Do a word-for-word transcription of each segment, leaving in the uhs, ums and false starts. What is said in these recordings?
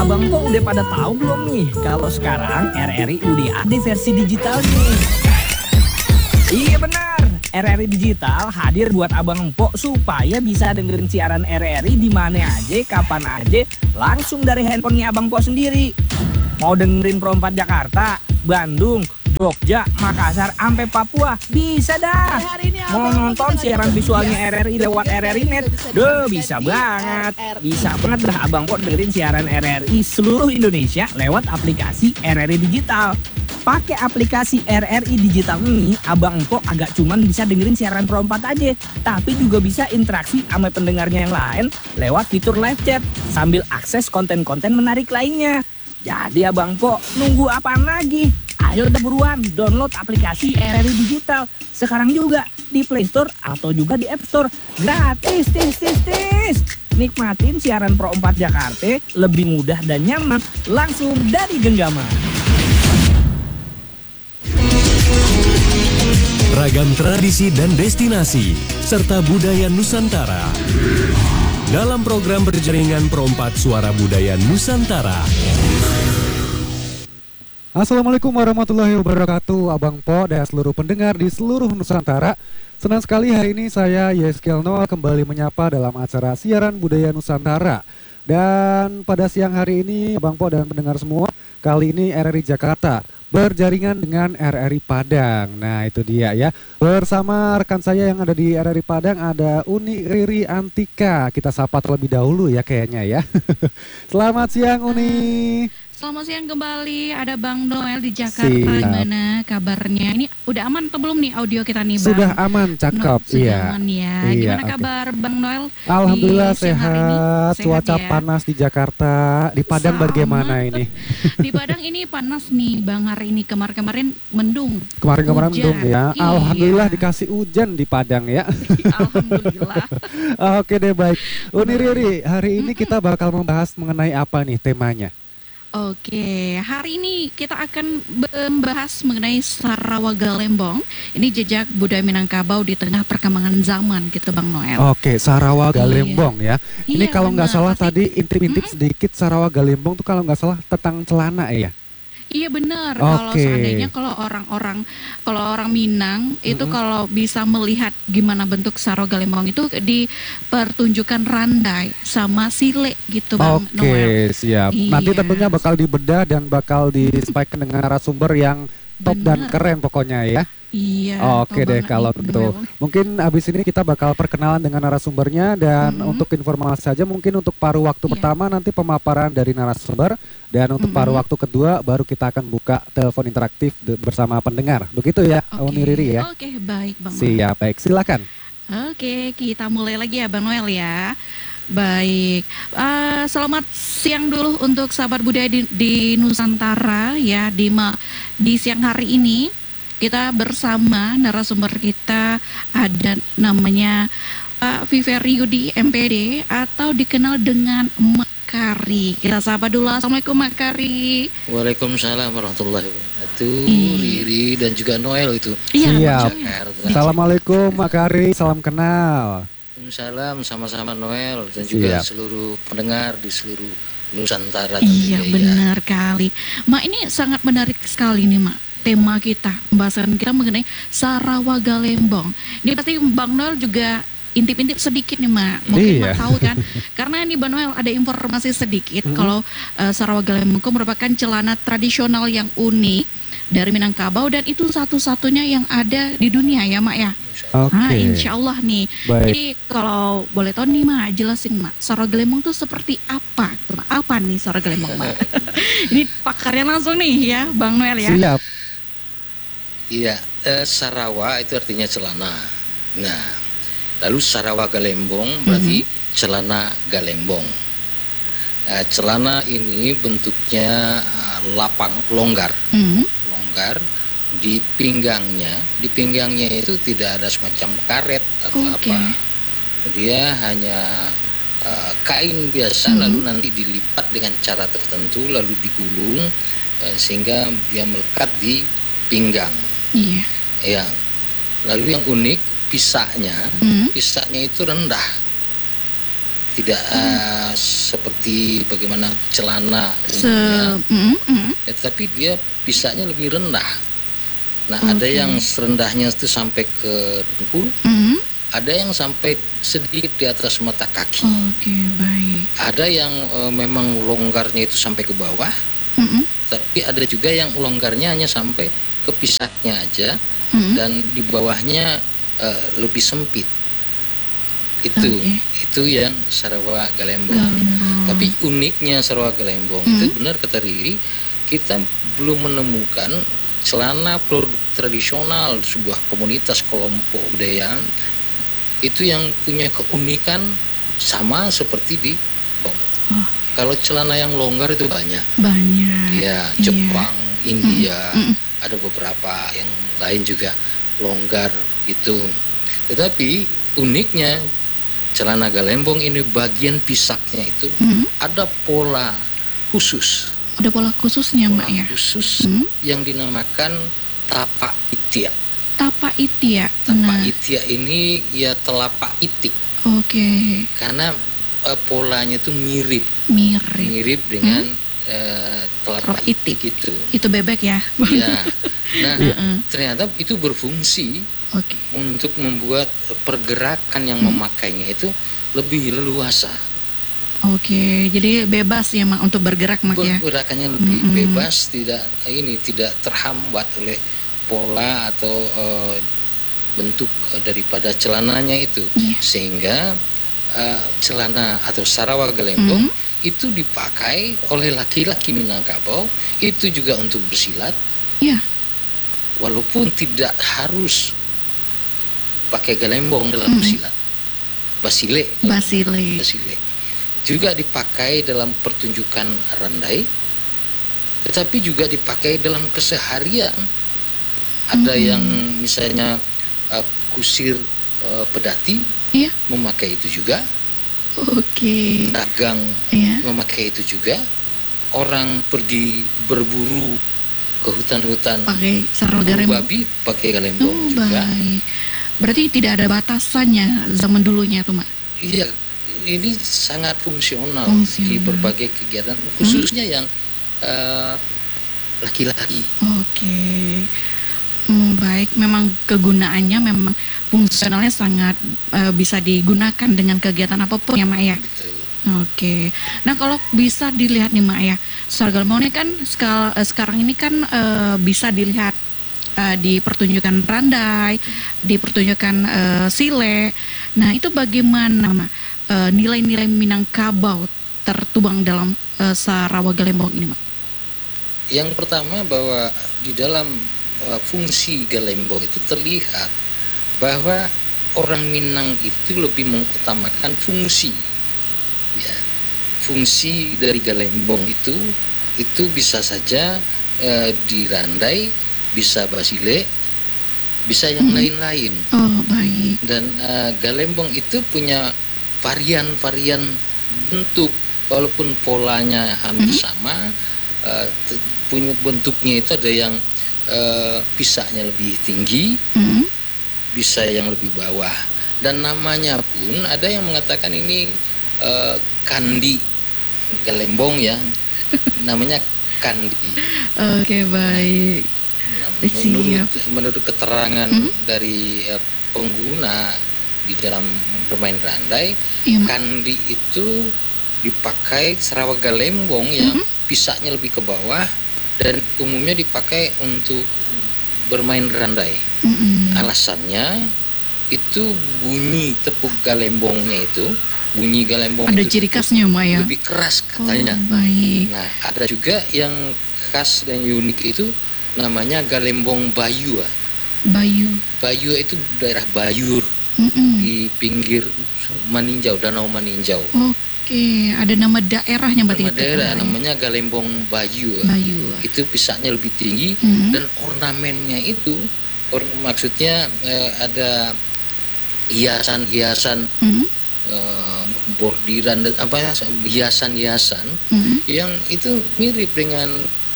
Abang kok udah pada tahu belum nih kalau sekarang R R I udah ada versi digital nih? Iya benar, R R I Digital hadir buat Abang Empok supaya bisa dengerin siaran R R I di mana aja, kapan aja, langsung dari handphonenya Abang Empok sendiri. Mau dengerin Pro empat Jakarta, Bandung, Jogja, Makassar, sampai Papua, bisa dah. Mau nonton siaran visualnya R R I lewat R R I Net, duh bisa banget. Bisa banget dah Abang Empok dengerin siaran R R I seluruh Indonesia lewat aplikasi R R I Digital. Pakai aplikasi R R I Digital ini, Abang Empok agak cuman bisa dengerin siaran Pro empat aja, tapi juga bisa interaksi sama pendengarnya yang lain lewat fitur live chat sambil akses konten-konten menarik lainnya. Jadi Abang Empok nunggu apaan lagi? Ayo udah buruan download aplikasi R R I Digital sekarang juga di Play Store atau juga di App Store. Gratis, tis, tis, tis. Nikmatin siaran Pro empat Jakarta lebih mudah dan nyaman langsung dari genggaman. Ragam tradisi dan destinasi, serta budaya Nusantara. Dalam program berjaringan Pro empat Suara Budaya Nusantara. Assalamualaikum warahmatullahi wabarakatuh, Abang Po dan seluruh pendengar di seluruh Nusantara. Senang sekali hari ini saya Yeskel Noah kembali menyapa dalam acara siaran budaya Nusantara. Dan pada siang hari ini Abang Po dan pendengar semua, kali ini R R I Jakarta berjaringan dengan R R I Padang. Nah itu dia ya. Bersama rekan saya yang ada di R R I Padang ada Uni Riri Antika. Kita sapa terlebih dahulu ya kayaknya ya. Selamat siang Uni. Selamat siang kembali, ada Bang Noel di Jakarta. Siap. Gimana kabarnya? Ini udah aman atau belum nih audio kita nih Bang? Sudah aman, cakep. No, sudah iya. aman ya. Iya, Gimana okay. kabar Bang Noel? Alhamdulillah di siang hari ini? sehat. Sehat Cuaca ya? panas di Jakarta. Di Padang Sama. bagaimana ini? Di Padang ini panas nih Bang, hari ini. Kemarin-kemarin mendung. Kemarin-kemarin Hujan. mendung ya. Iya. Alhamdulillah dikasih hujan di Padang ya. Alhamdulillah. Oke deh baik. Uni Riri, hari ini kita bakal membahas mengenai apa nih temanya? Oke, hari ini kita akan membahas mengenai Sarawak Lembong. Ini jejak budaya Minangkabau di tengah perkembangan zaman gitu Bang Noel. Oke, Sarawak Iya. Lembong ya. Ini Iya, kalau nggak benar. salah Pasti- tadi intip-intip sedikit Sarawak Lembong tuh kalau nggak salah tentang celana ya. Iya benar, kalau Oke. seandainya kalau orang-orang kalau orang Minang itu kalau bisa melihat gimana bentuk Sarawak Lembong itu dipertunjukkan randai sama sile gitu Bang Oke, Noel. siap. Nanti Iya. tentunya bakal dibedah dan bakal disampaikan dengan narasumber yang top dan Benar. keren pokoknya ya. Iya. Oke tahu deh banget kalau nih, gitu. Noel. Mungkin habis ini kita bakal perkenalan dengan narasumbernya dan Mhm. untuk informasi saja mungkin untuk paruh waktu Iya. pertama nanti pemaparan dari narasumber dan untuk Mhm. paruh waktu kedua baru kita akan buka telepon interaktif de- bersama pendengar. Begitu ya, Oke. Uni Riri ya. Oke, baik Bang. Siap, baik. Silakan. Oke, kita mulai lagi ya Bang Noel ya. Baik, Eh, selamat siang dulu untuk sahabat budaya di, di Nusantara ya di ma, di siang hari ini kita bersama narasumber kita ada namanya Pak Viveri Yudi M P D atau dikenal dengan Makari. Kita sapa dulu. Assalamualaikum Makari. Waalaikumsalam warahmatullahi wabarakatuh. Iya. Riri dan juga Noel itu. Iya, Siap. Bang Noel. Jakarta. Assalamualaikum Makari, salam kenal. Waalaikumsalam sama-sama Noel dan juga Siap. seluruh pendengar di seluruh Nusantara. Iya tentunya, ya. benar kali. Mak ini sangat menarik sekali nih Mak. Tema kita, pembahasan kita mengenai Sarawak Lembong. Ini pasti Bang Noel juga intip-intip sedikit nih Mak. Mungkin Iya. Mak tahu kan. Karena ini Bang Noel ada informasi sedikit Mhm. kalau eh, Sarawak Lembong itu merupakan celana tradisional yang unik dari Minangkabau dan itu satu-satunya yang ada di dunia ya Mak ya. Oke. Ah, insya Allah nih. Baik. Jadi kalau boleh tahu nih Mak, jelasin Mak, Sarawak Lembong tuh seperti apa? Gitu, Mak. Apa nih Sarawak Lembong Mak? Ini pakarnya langsung nih ya, Bang Noel ya. Siap. Iya, eh, Sarawak itu artinya celana. Nah, lalu Sarawak Galembong berarti celana Galembong. Nah, celana ini bentuknya eh, lapang, longgar, Hmm. longgar di pinggangnya. Di pinggangnya itu tidak ada semacam karet atau Oke. apa. Dia hanya eh, kain biasa, Hmm. lalu nanti dilipat dengan cara tertentu, lalu digulung eh, sehingga dia melekat di pinggang. Iya. Ya, lalu yang unik pisaknya, Hmm. pisaknya itu rendah, tidak uh, seperti bagaimana celana Se umumnya, mm, mm. ya, tapi dia pisaknya lebih rendah. Nah, Oke. ada yang serendahnya itu sampai ke dengkul, Mm. ada yang sampai sedikit di atas mata kaki. Oke, baik. Ada yang uh, memang longgarnya itu sampai ke bawah, Mm-mm. tapi ada juga yang longgarnya hanya sampai ke pisaknya aja, Mm. dan di bawahnya uh, lebih sempit. Itu Oke. itu yang Sarawak Galembong. Galembong. Tapi uniknya Sarawak Galembong Hmm. itu benar kata Riri, kita belum menemukan celana produk tradisional sebuah komunitas kelompok budaya itu yang punya keunikan sama seperti di Hong. Oh. Kalau celana yang longgar itu banyak, Banyak. ya Iya. Jepang, India, Mm-mm. ada beberapa yang lain juga longgar gitu. Tetapi uniknya celana Galembong ini bagian pisaknya itu Mm. ada pola khusus, Ada pola khususnya, pola Mak ya. khusus Hmm. yang dinamakan tapak itia. Tapa itia. Tapak Nah, itia ini ya telapak itik, oke. karena eh, polanya itu mirip, Mirip. mirip dengan eh, telapak Telapak itik. itik itu. Itu bebek ya. Ya, nah Heeh. ternyata itu berfungsi Oke. untuk membuat pergerakan yang Hmm. memakainya itu lebih leluasa. Oke, jadi bebas ya, Mak, untuk bergerak, Mak ya. Pergerakannya lebih Mm-mm. bebas, tidak ini tidak terhambat oleh pola atau eh, bentuk eh, daripada celananya itu, Iya. sehingga eh, celana atau Sarawak Galembong Hmm. itu dipakai oleh laki-laki Minangkabau itu juga untuk bersilat, Iya. walaupun tidak harus pakai galembong dalam Mm-mm. bersilat. Basile, Basile. basile juga dipakai dalam pertunjukan randai, tetapi juga dipakai dalam keseharian. Ada Mm-mm. yang misalnya uh, kusir uh, pedati Iya. memakai itu juga, Oke. dagang Iya. memakai itu juga, orang pergi berburu ke hutan-hutan Pakai Sarawak buru Galembong. babi pakai galembong Oh, juga. baik. Berarti tidak ada batasannya zaman dulunya tuh, Mak. Iya, ini sangat fungsional, Fungsional. di berbagai kegiatan, khususnya yang eh, laki-laki. Oke. Hmm, baik, memang kegunaannya memang fungsionalnya sangat eh, bisa digunakan dengan kegiatan apapun ya, Mak ya. Gitu. Oke. Nah, kalau bisa dilihat nih, Mak ya. Sarawak Galembong ini kan sekal- eh, sekarang ini kan eh, bisa dilihat eh, di pertunjukan randai, di pertunjukan eh, sile. Nah, itu bagaimana, Mak, eh, nilai-nilai Minangkabau tertuang dalam eh, Sarawak Galembong ini, Mak? Yang pertama bahwa di dalam eh, fungsi galembong itu terlihat bahwa orang Minang itu lebih mengutamakan fungsi. Ya, fungsi dari galembong itu itu bisa saja eh, dirandai, bisa basile, bisa yang Hmm. lain-lain. Oh, baik. Dan eh, galembong itu punya varian-varian bentuk, walaupun polanya hampir Mhm. sama, eh, te- punya bentuknya itu ada yang eh, pisaknya lebih tinggi, Hmm. bisa yang lebih bawah, dan namanya pun ada yang mengatakan ini eh, kandi galembong ya, namanya kandi. Oke, baik. Nah, Siap. menurut menurut keterangan Mhm. dari eh, pengguna di dalam bermain randai, Iya, Mak. kandi itu dipakai Sarawak Galembong yang Mhm. pisaknya lebih ke bawah dan umumnya dipakai untuk bermain randai. Mm-mm. Alasannya itu bunyi tepuk galembongnya itu, bunyi galembong Ada itu ciri khasnya, Mak ya. lebih keras Oh, katanya. baik. Nah, ada juga yang khas dan unik itu namanya galembong Bayu. Bayu. Bayu itu daerah Bayur Mm-mm. di pinggir Maninjau, Danau Maninjau. Oke, ada nama daerahnya berarti Nama itu. daerah Baik. namanya galembong Bayu. Bayu. Itu pisaknya lebih tinggi Mm. dan ornamennya itu or- maksudnya eh, ada hiasan-hiasan Mm. eh, bordiran dan apa ya, hiasan-hiasan Mm. yang itu mirip dengan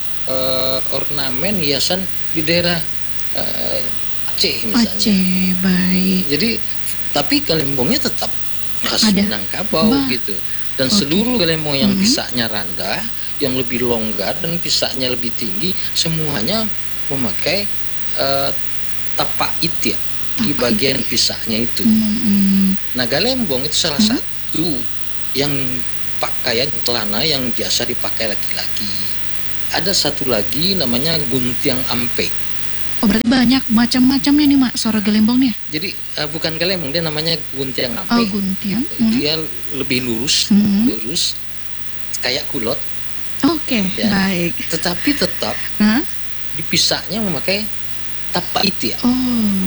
eh, ornamen hiasan di daerah eh, Aceh misalnya. Aceh, baik. Jadi tapi galembongnya tetap khas Ada. Minangkabau Bah. gitu. Dan Oke. seluruh galembong yang Mhm. pisaknya rendah, yang lebih longgar dan pisaknya lebih tinggi, semuanya memakai uh, tapak itia di Tapak bagian itia. pisaknya itu. Hmm. Nah, galembong itu salah Mhm. satu yang pakaian celana yang biasa dipakai laki-laki. Ada satu lagi namanya guntiang ampe. Oh, berarti banyak macam-macamnya nih, Mak, suara gelembongnya. Jadi uh, bukan galembong, dia namanya guntiang ampe. Oh, guntiang. Hmm. Dia lebih lurus, Mhm. lurus kayak kulot, Oke, Ya. baik. tetapi tetap Hah? di pisaknya memakai tapak itia. Oh.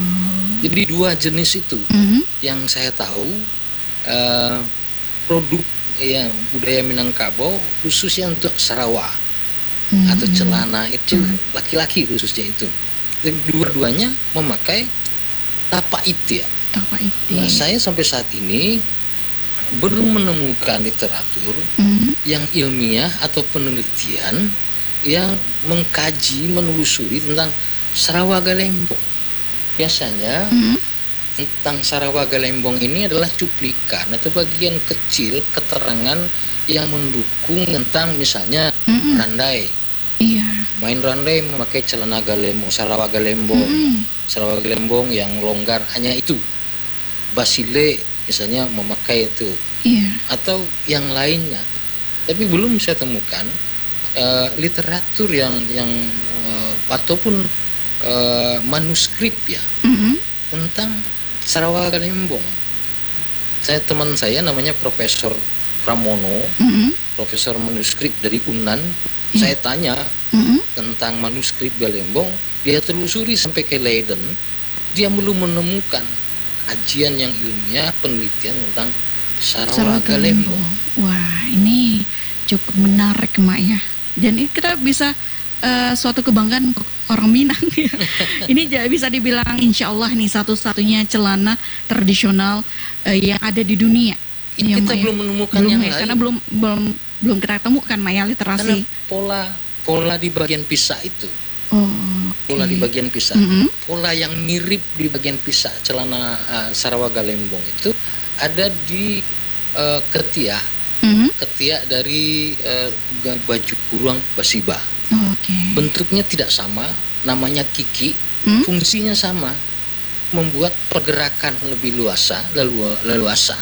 Jadi dua jenis itu Mhm. yang saya tahu uh, produk ya budaya Minangkabau khususnya untuk Sarawak Mhm. atau celana itu Celana. laki-laki khususnya itu. Dan dua-duanya memakai tapak itia. Tapak itia. Nah, saya sampai saat ini belum menemukan literatur Mhm. yang ilmiah atau penelitian yang mengkaji, menelusuri tentang Sarawak Galembong. Biasanya Mhm. tentang Sarawak Galembong ini adalah cuplikan atau bagian kecil keterangan yang mendukung tentang misalnya Mhm. randai. Iya. Main randai memakai celana galembong, Sarawak Galembong. Mhm. Sarawak Galembong yang longgar hanya itu. Basile misalnya memakai itu Iya. atau yang lainnya. Tapi belum saya temukan eh, literatur yang yang eh, ataupun eh, manuskrip ya Mhm. tentang Sarawak Galembong. Saya teman saya namanya Profesor Pramono, Mhm. profesor manuskrip dari Unan. Iya. Saya tanya Mhm. tentang manuskrip Galembong, dia telusuri sampai ke Leiden, dia belum menemukan kajian yang ilmiah penelitian tentang Sarawak Sarawak Galembong. Galembong. Wah, ini cukup menarik, Mak, ya. Dan ini kita bisa eh, suatu kebanggaan untuk orang Minang ya. Ini ja- bisa dibilang insya Allah nih satu-satunya celana tradisional eh, yang ada di dunia. Ini Iya, kita Mak, ya. belum menemukan Belum yang ya, lain. karena belum belum belum kita temukan, Mak, ya, Karena literasi. pola pola di bagian pisak itu, Oh, pola oke. di bagian pisak, Mhm. pola yang mirip di bagian pisak celana uh, Sarawak Galembong itu ada di uh, ketiak, Mhm. ketiak dari uh, ga- baju kurung basiba. Oh, oke. Bentuknya tidak sama, namanya kiki, Hmm? fungsinya sama, membuat pergerakan lebih luasa, lelu- leluasa.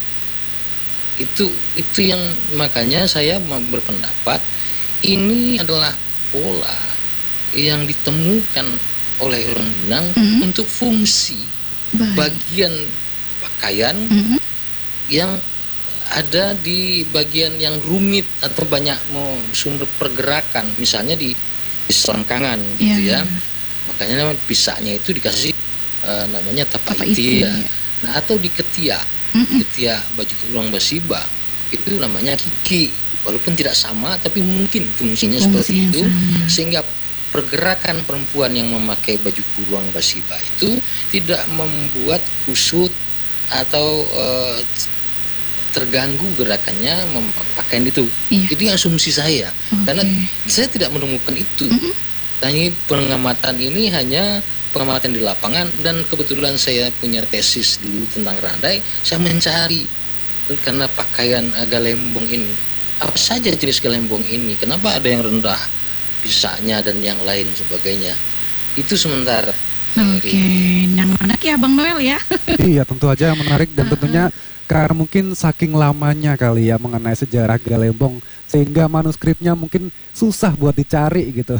Itu itu yang makanya saya mau berpendapat ini adalah pola yang ditemukan oleh orang Minang Mhm. untuk fungsi Baik. bagian pakaian Mhm. yang ada di bagian yang rumit atau banyak mau sumber pergerakan, misalnya di, di selangkangan gitu Iya. ya. Makanya namanya pisaknya itu dikasih eh, namanya tapak Tapak itia. itia. Nah, atau di ketiak, Mhm. ketiak baju kurung basiba itu namanya kiki. Walaupun tidak sama tapi mungkin fungsinya seperti Fungsinya itu sama. sehingga pergerakan perempuan yang memakai baju kurung basiba itu tidak membuat kusut atau eh, terganggu gerakannya memakai itu. Iya. Itu asumsi saya. Oke. Karena saya tidak menemukan itu. Mhm. Tapi pengamatan ini hanya pengamatan di lapangan dan kebetulan saya punya tesis dulu tentang randai, saya mencari karena pakaian eh, galembong ini. Apa saja jenis galembong ini? Kenapa ada yang rendah pisaknya dan yang lain sebagainya? Itu sementara. Oke, yang mana ya Bang Noel ya? Iya, tentu aja menarik dan tentunya karena mungkin saking lamanya kali ya mengenai sejarah Galembong sehingga manuskripnya mungkin susah buat dicari gitu.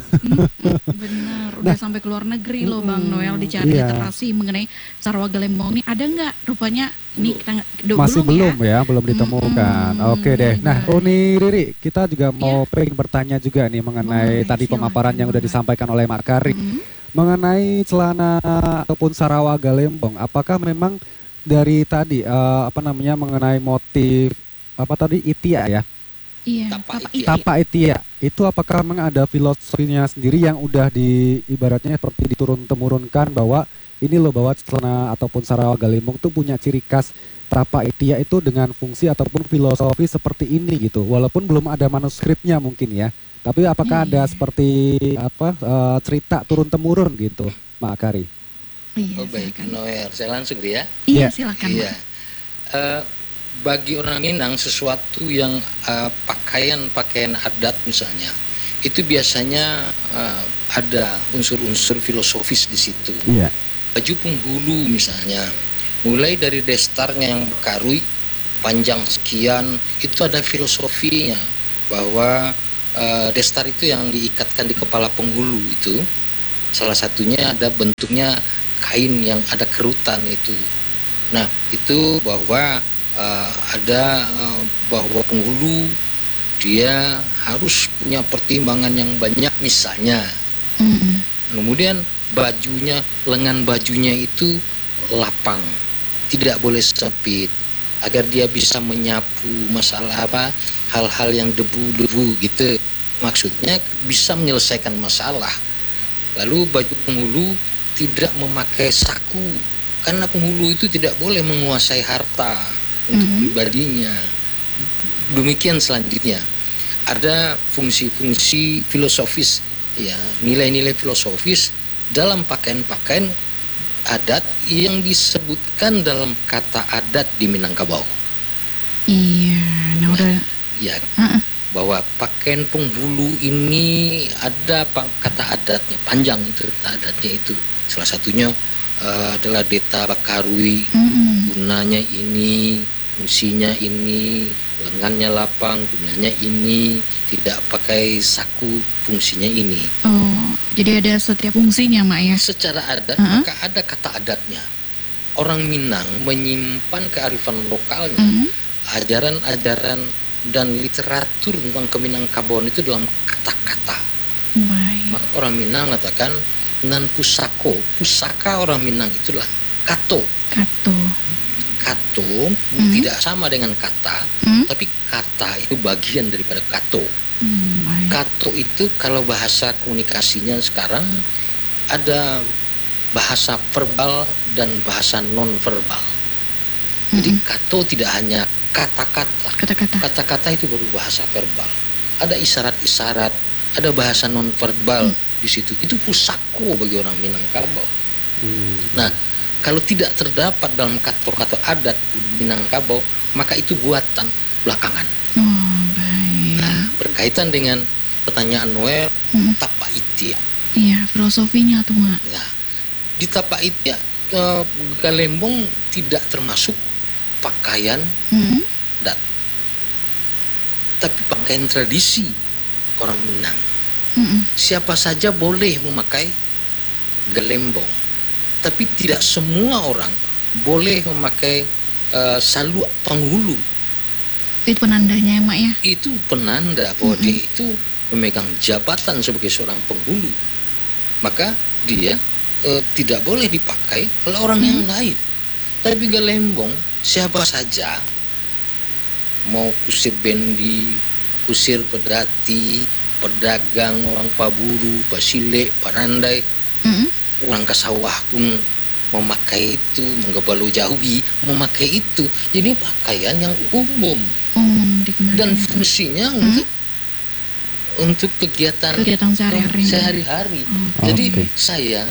Benar, udah sampai ke luar negeri loh Bang mm, Noel dicari iya. literasi mengenai Sarawak Galembong ini ada nggak? Rupanya ini kita nggak- du- Masih belum ya. ya, belum ditemukan. Mm-mm, Oke deh. Nah, baik. Uni Riri, kita juga mau pengen bertanya juga nih mengenai Boleh, tadi pemaparan silakan, yang udah Bang. disampaikan oleh Mak Kari Mm. mengenai celana ataupun Sarawak Galembong. Apakah memang dari tadi eh, apa namanya mengenai motif apa tadi itia ya? Iya, Tapak tapak itia. itia. Tapak itia itu apakah memang ada filosofinya sendiri yang udah di ibaratnya seperti diturun temurunkan bahwa ini loh bahwa celana ataupun Sarawak Galembong tuh punya ciri khas tapak itia itu dengan fungsi ataupun filosofi seperti ini gitu. Walaupun belum ada manuskripnya mungkin ya. Tapi apakah ada Iya. seperti apa eh, cerita turun temurun gitu, Mak Kari? Iya, Oh baik, silakan. Noel, saya langsung ya. Iya, Iya. silakan. Iya. Bang. Eh, bagi orang Minang sesuatu yang uh, pakaian-pakaian adat misalnya itu biasanya uh, ada unsur-unsur filosofis di situ. Iya. Baju penghulu misalnya, mulai dari destarnya yang berkarui panjang sekian, itu ada filosofinya bahwa uh, destar itu yang diikatkan di kepala penghulu itu salah satunya ada bentuknya kain yang ada kerutan itu. Nah itu bahwa uh, ada uh, bahwa penghulu dia harus punya pertimbangan yang banyak misalnya. Mm-mm. Kemudian bajunya, lengan bajunya itu lapang, tidak boleh sempit, agar dia bisa menyapu masalah apa, hal-hal yang debu-debu gitu. Maksudnya bisa menyelesaikan masalah. Lalu baju penghulu tidak memakai saku, karena penghulu itu tidak boleh menguasai harta untuk Mhm. pribadinya. Demikian selanjutnya ada fungsi-fungsi filosofis, ya nilai-nilai filosofis dalam pakaian-pakaian adat yang disebutkan dalam kata adat di Minangkabau. Iya, nah udah. Ya, Heeh. bahwa pakaian penghulu ini ada pa- kata adatnya, panjang itu kata adatnya itu. Salah satunya eh, adalah Deta Bakarui, Mm-mm. gunanya ini, fungsinya ini, lengannya lapang, gunanya ini, tidak pakai saku, fungsinya ini. Oh, jadi ada setiap fungsinya, Mak ya. Secara adat, Uh-huh. maka ada kata adatnya. Orang Minang menyimpan kearifan lokalnya, Mhm. ajaran-ajaran dan literatur tentang Keminangkabauan itu dalam kata-kata. Baik. Maka orang Minang mengatakan nan pusako, pusaka orang Minang itulah kato. Kato. Kato Hmm. tidak sama dengan kata, Hmm? tapi kata itu bagian daripada kato. Hmm, baik. Kato itu kalau bahasa komunikasinya sekarang ada bahasa verbal dan bahasa non verbal. Jadi Mm-mm. kato tidak hanya kata-kata. Kata-kata. Kata-kata itu baru bahasa verbal. Ada isyarat-isyarat, ada bahasa non verbal di situ. Itu pusako bagi orang Minangkabau. Hmm. Nah, kalau tidak terdapat dalam kata-kata adat Minangkabau, maka itu buatan belakangan. Oh, baik. Nah, berkaitan dengan pertanyaan Noel, Mm. tapa itia. Iya, filosofinya tuh, Mak. Nah, di tapa itia, eh, Galembong tidak termasuk pakaian Mhm. adat, tapi pakaian tradisi orang Minang. Mm-mm. Siapa saja boleh memakai gelembong, tapi tidak semua orang boleh memakai eh, saluk penghulu. Itu penandanya ya, Mak ya. Itu penanda bahwa Mm-mm. dia itu memegang jabatan sebagai seorang penghulu. Maka dia eh, tidak boleh dipakai oleh orang yang lain. Tapi gelembong siapa saja, mau kusir bendi, kusir pedati, pedagang, orang paburu, pasile, parandai, Mhm. orang ke sawah pun memakai itu, menggebalu jauhi memakai itu. Jadi pakaian yang umum Um, digunakan dan itu. fungsinya untuk untuk kegiatan Kegiatan sehari-hari. sehari-hari. Oh. Jadi Oke. saya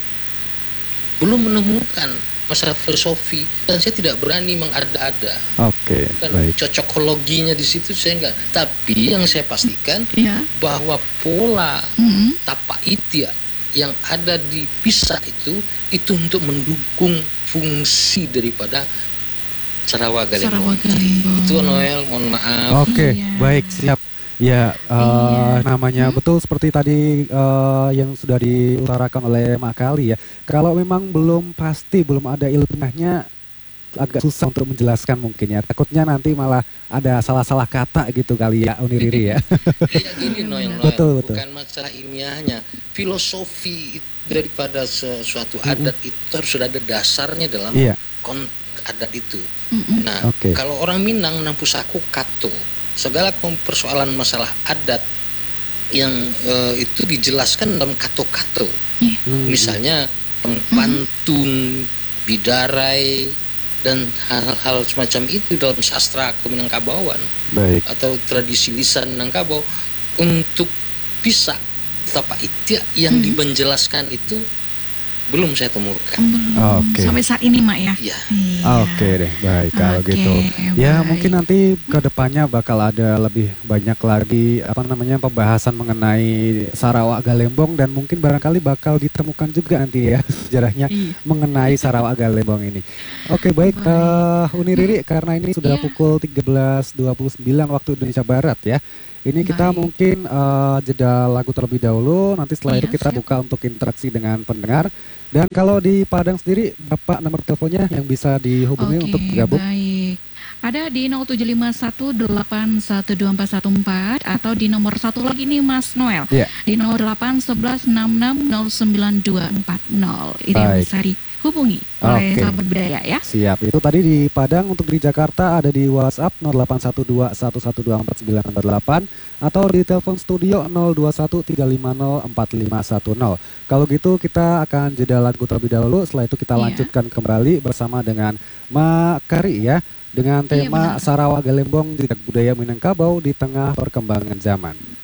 belum menemukan masalah filosofi dan saya tidak berani mengada-ada. Oke, Kan baik. cocokologinya di situ saya enggak. Tapi yang saya pastikan Iya. bahwa pola Mhm. tapa itia yang ada di Pisa itu itu untuk mendukung fungsi daripada Sarawak Galembong. Sarawak Galembong. Itu Noel, mohon maaf. Oke, Iya. baik, siap. Ya, eh, Iya. namanya Hmm? betul seperti tadi eh, yang sudah diutarakan oleh Mak Kali ya. Kalau memang belum pasti, belum ada ilmiahnya, agak susah untuk menjelaskan mungkin ya. Takutnya nanti malah ada salah-salah kata gitu kali ya, Uni Riri ya. Iya gini Noel, Noel. Betul, betul. Bukan masalah ilmiahnya. Filosofi daripada sesuatu Mm-mm. adat itu harus sudah ada dasarnya dalam Iya, konteks adat itu. Mhm. Nah, Oke. kalau orang Minang nampusaku kato, segala kom- persoalan masalah adat yang eh, itu dijelaskan dalam kato-kato. Hmm. Misalnya pantun, bidarai, dan hal-hal semacam itu dalam sastra Keminangkabauan Baik. atau tradisi lisan Minangkabau untuk bisa tapa itia yang Hmm. dimenjelaskan itu belum saya temukan. Belum. Oke. Sampai saat ini Mak ya. Iya. Iya. Oke deh, baik kalau Oke, gitu. Ya baik. mungkin nanti ke depannya bakal ada lebih banyak lagi apa namanya pembahasan mengenai Sarawak Galembong dan mungkin barangkali bakal ditemukan juga nanti ya sejarahnya Iya. mengenai Sarawak Galembong ini. Oke baik, Baik. eh, Uni Riri karena ini sudah Iya. pukul tiga belas dua puluh sembilan waktu Indonesia Barat ya. Ini kita Baik. mungkin eh, jeda lagu terlebih dahulu, nanti setelah Iya, itu kita siap. buka untuk interaksi dengan pendengar. Dan kalau di Padang sendiri, Bapak nomor teleponnya yang bisa dihubungi Oke, untuk bergabung? baik. Ada di nol tujuh lima satu delapan satu dua empat satu empat atau di nomor satu lagi nih Mas Noel. Iya. Di nol delapan sebelas enam enam nol sembilan dua empat nol. Itu yang Baik. bisa dihubungi oleh Oke. sahabat budaya ya. Siap, itu tadi di Padang. Untuk di Jakarta ada di WhatsApp nol delapan satu dua satu satu dua empat sembilan empat delapan atau di telepon studio nol dua satu tiga lima nol empat lima satu nol. Kalau gitu kita akan jeda lagu terlebih dahulu, setelah itu kita Iya. lanjutkan kembali bersama dengan Mak Kari ya, dengan Iya, tema benar. Sarawak Galembong Jejak Budaya Minangkabau di Tengah Perkembangan Zaman.